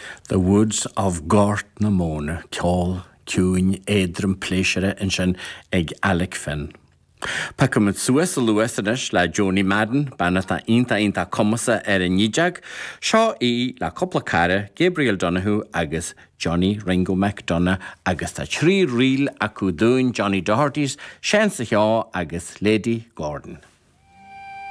The Woods of Gort na Móna, Ceol, Cúin, Éadrom, Pléisiire in sin ag Alec Finn. Pacum Suas a Luasanis le Joni Madden, Banata Inta Comasa Nídeag, Seo le Coppla Cara, Gabriel Donahue agus Johnny Ringo McDonough agus tá trí riil acu dúin Johnny Doherty's, Sean sa Heá agus Lady Gordon.